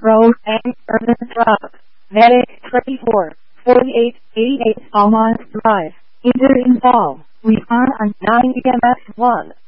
Road and Urban Drive. Medic 24, 4888 Almond Drive. Enter install. We are on 9 EMS 1.